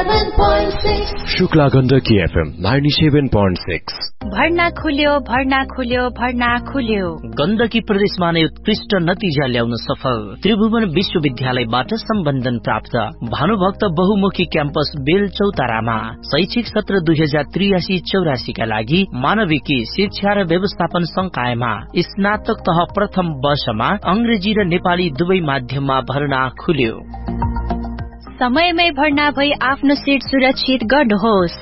97.6 Shukla Gandaki FM 97.6 भर्ना खुल्यो गण्डकी प्रदेशमा नै उत्कृष्ट नतिजा ल्याउन सफल त्रिभुवन विश्वविद्यालयबाट सम्बन्धन प्राप्त भानुभक्त बहुमुखी क्याम्पस बेल चौतारामा शैक्षिक सत्र 2083-84 का लागि मानविकी शिक्षा र व्यवस्थापन संकायमा स्नातक तह प्रथम वर्षमा अंग्रेजी र नेपाली दुवै माध्यममा भर्ना खुल्यो। समयमै भर्ना भई आफ्नो सिट सुरक्षित गर्नुहोस्।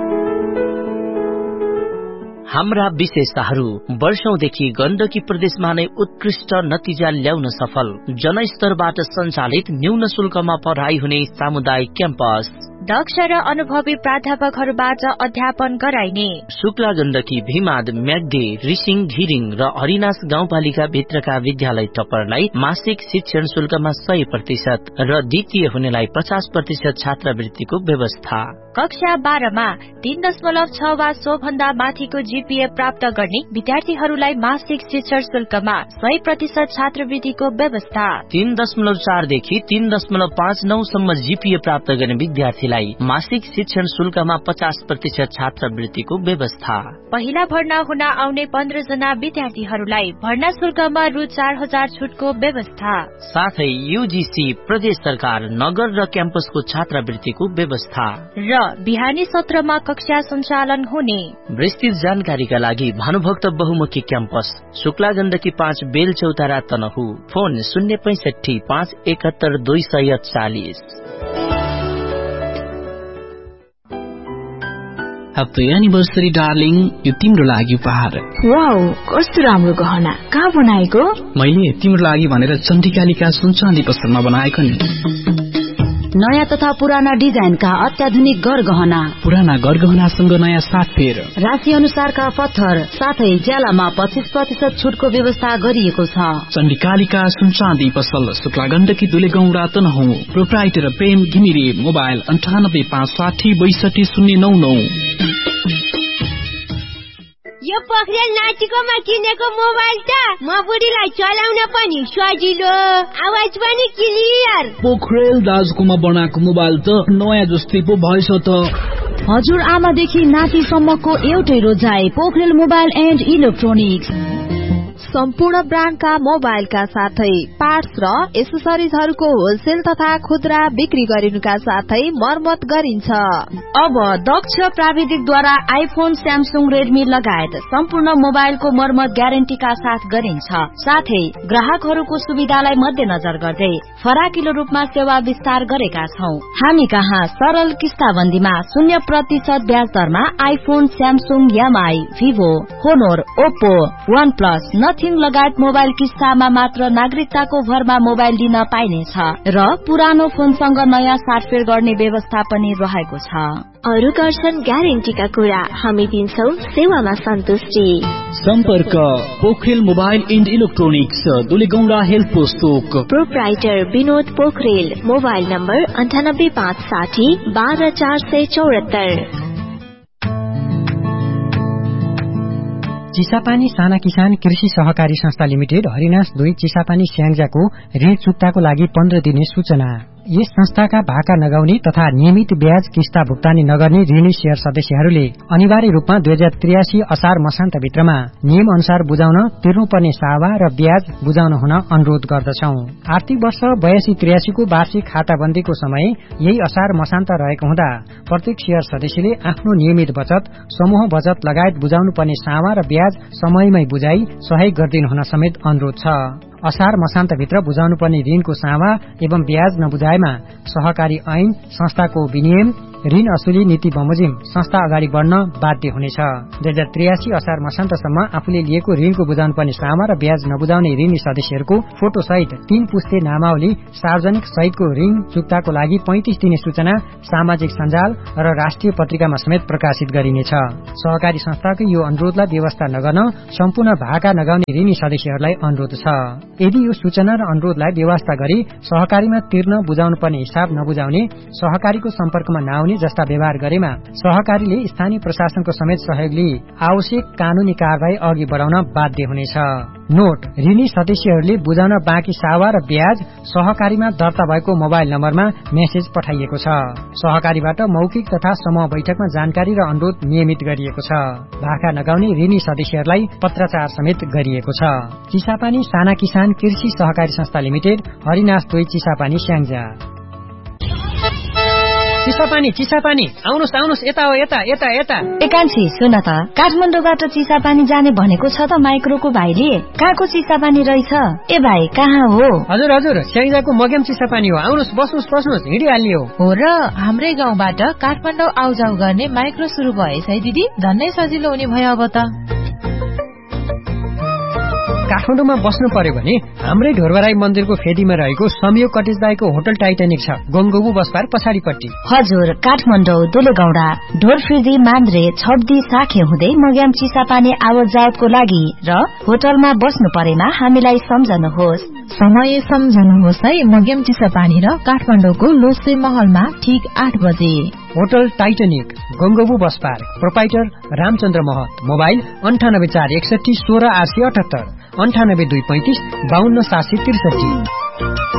हाम्रा विशेषताहरू वर्षौंदेखि गण्डकी प्रदेशमा नै उत्कृष्ट नतिजा ल्याउन सफल जनस्तरबाट सञ्चालित न्यून शुल्कमा पढाइ हुने सामुदायिक क्याम्पस, दक्ष र अनुभवी प्राध्यापकहरूबाट अध्यापन गराइने शुक्ला गण्डकी भीमाद म्याग्दी रिसिङ घिरिङ र हरिनास गाउँपालिका भित्रका विद्यालय टप्परलाई मासिक शिक्षण शुल्कमा 100% र द्वितीय हुनेलाई 50% छात्रवृत्तिको व्यवस्था। कक्षा 12 मा 3.6 वा सो भन्दा माथिको जीपीए प्राप्त गर्ने विद्यार्थीहरूलाई मासिक शिक्षण शुल्कमा 100% छात्रवृत्तिको व्यवस्था। 3.4 देखि 3.59 सम्म जीपीए प्राप्त गर्ने विद्यार्थीलाई मासिक शिक्षण शुल्कमा 50% छात्रवृत्तिको व्यवस्था। पहिला भर्ना हुन आउने 15 जना विद्यार्थीहरूलाई भर्ना शुल्कमा रु 4000 छुटको व्यवस्था। साथै यूजीसी प्रदेश सरकार नगर र क्याम्पसको छात्रवृत्तिको व्यवस्था र बिहानी सत्रमा कक्षा सञ्चालन हुने। विस्तृत जानकारीका लागि भानुभक्त बहुमुखी क्याम्पस शुक्ला गण्डकी 5 बेल चौतारा Tanahun, phone 065 571 240। Happy anniversary darling, यो तिम्रो लागि उपहार। वाउ, कस्तो राम्रो गहना, कहाँ बनाएको? मैले तिम्रो लागि भनेर चण्डिकालिका सुनचाँदी पसलमा बनाएको नि। नयाँ तथा पुराना डिजाइनका अत्याधुनिक गरगहना, पुराना गरगहनासँग नयाँ साथफेर, राशि अनुसारका पत्थर, साथै ज्यालामा 25% छुटको व्यवस्था गरिएको छ। चण्डिकालिका सुनचाँदी पसल शुक्ला गण्डकी दुलेगाउँ रातनहु, प्रोप्राइटर प्रेम घिमिरे, मोबाइल 98566099। यो पोखरेल नाचिकोमा किनेको मोबाइल त म बुढीलाई चलाउन पनि सजिलो, आवाज पनि क्लियर। पोखरेल दाजुकोमा बनाएको मोबाइल त नयाँ जस्तै पो भएछ त। हजुर आमादेखि नातिसम्मको एउटै रोजाइ, पोखरेल मोबाइल एन्ड इलेक्ट्रोनिक्स। सम्पूर्ण ब्रान्डका मोबाइलका साथै पार्ट्स र एसेसरिजहरूको होलसेल तथा खुद्रा बिक्री गरिनुका साथै मर्मत गरिन्छ। अब दक्ष प्राविधिकद्वारा आइफोन, स्यामसुङ, रेडमी लगायत सम्पूर्ण मोबाइलको मर्मत ग्यारेन्टीका साथ गरिन्छ। साथै ग्राहकहरूको सुविधालाई मध्यनजर गर्दै फराकिलो रूपमा सेवा विस्तार गरेका छौं। हामी कहाँ सरल किस्ताबन्दीमा 0% ब्याज दरमा iPhone, Samsung, MI, Vivo, होनोर, Oppo, वन प्लस, नथिङ लगायत मोबाइल किस्तामा मात्र नागरिकताको भरमा मोबाइल दिन पाइनेछ र पुरानो फोनसँग नयाँ साटफेर गर्ने व्यवस्था पनि रहेको छ। अरु गर्छन् ग्यारेन्टीका कुरा, हामी दिन्छौं सेवामा सन्तुष्टि। सम्पर्क Pokharel mobile and electronics, Dulegaunda health post Chowk. Proprietor Vinod Pokharel, mobile number 98560 12474। Chisapani साना किसान कृषि सहकारी संस्था लिमिटेड हरिनास 2 चिसापानी स्याङ्जाको ऋण चुक्ताको लागि 15 दिने सूचना। यस संस्थाका भाका नगाउने तथा नियमित ब्याज किस्ता भुक्तानी नगर्ने ऋणी शेयर सदस्यहरूले अनिवार्य रूपमा 2083 असार मसान्त भित्रमा नियम अनुसार बुझाउन तिर्नुपर्ने सावा र ब्याज बुझाउन हुन अनुरोध गर्दछौं। आर्थिक वर्ष 82-83 को वार्षिक खाताबन्दीको समय यही असार मसान्त रहेको हुँदा प्रत्येक शेयर सदस्यले आफ्नो नियमित बचत, समूह बचत लगायत बुझाउनु पर्ने सावा र ब्याज समयमै बुझाई सहयोग गरिदिनु हुन समेत अनुरोध छ। असार मसान्तभित्र बुझाउनु पर्ने ऋणको सावा एवं ब्याज नबुझाएमा सहकारी ऐन, संस्थाको विनियम, ऋण असुली नीति बमोजिम संस्था अगाडि बढ्न बाध्य हुनेछ। 2083 असार मसान्तसम्म आफूले लिएको ऋणको बुझाउनु पर्ने सामा र ब्याज नबुझाउने ऋणी सदस्यहरूको फोटो सहित 3 पुस्ते नामावली सार्वजनिक सहितको ऋण चुक्ताको लागि 35 दिने सूचना सामाजिक सञ्जाल र राष्ट्रिय पत्रिकामा समेत प्रकाशित गरिनेछ। सहकारी संस्थाको यो अनुरोधलाई व्यवस्था नगर्न सम्पूर्ण भाका नगाउने ऋणी सदस्यहरूलाई अनुरोध छ। यदि यो सूचना र अनुरोधलाई व्यवस्था गरी सहकारीमा तिर्न बुझाउनु पर्ने हिसाब नबुझाउने, सहकारीको सम्पर्कमा नआउने नपाउने जस्ता व्यवहार गरेमा सहकारीले स्थानीय प्रशासनको समेत सहयोग लिई आवश्यक कानूनी कारबाही अघि बढाउन बाध्य हुनेछ। नोट, ऋणी सदस्यहरूले बुझाउन बाँकी सावा र ब्याज सहकारीमा दर्ता भएको मोबाइल नम्बरमा मेसेज पठाइएको छ। सहकारीबाट मौखिक तथा समूह बैठकमा जानकारी र अनुरोध नियमित गरिएको छ। भाका नगाउने ऋणी सदस्यहरूलाई पत्राचार समेत गरिएको छ। चिसापानी साना किसान कृषि सहकारी संस्था लिमिटेड, हरिनास 2 चिसापानी स्याङ्जा। चिसापानी आउनुहोस् यता हो यता। एकान्छी सुन त, काठमाडौँबाट चिसापानी जाने भनेको छ त माइक्रोको भाइले। कहाँको चिसापानी रहेछ? ए भाइ कहाँ हो? हजुर स्याङ्जाको मग्याम चिसापानी हो। आउनुहोस् बस्नुहोस् हिँडिहाल्ने हो र हाम्रै गाउँबाट काठमाडौँ आउजाउ गर्ने माइक्रो सुरु भएछ है दिदी। धन्नै सजिलो हुने भयो अब त। काठमाडौँमा बस्नु पर्यो भने हाम्रै ढोरबराई मन्दिरको फेदीमा रहेको संयोग कटेज दाईको होटल टाइटानिक छ, गंगोबु बसपार पछाडिपट्टि। हजुर, काठमाडौँ दुलेगौडा ढोरफिर्दी मान्द्रे छब्दी साखे हुँदै मग्याम चिसापानी आवत जावतको लागि र होटलमा बस्नु परेमा हामीलाई सम्झनुहोस्। समय सम्झनुहोस् है। मग्याम चिसापानी र काठमाडौँको लोसे महलमा ठीक 8 बजे। Hotel Titanic, गंगोबु bus park, proprietor Ramchandra महत। मोबाइल 9841616878, 9825 52763।